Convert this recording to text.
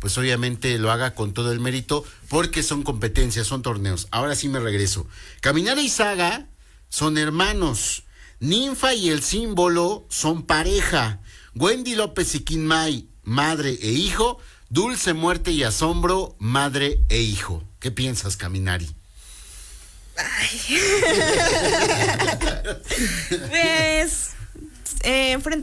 pues obviamente lo haga con todo el mérito, porque son competencias, son torneos. Ahora sí me regreso. Caminari y Saga son hermanos. Ninfa y el Símbolo son pareja. Wendy López y Kim Mai, madre e hijo. Dulce Muerte y Asombro, madre e hijo. ¿Qué piensas, Caminari? Ay. Pues, frente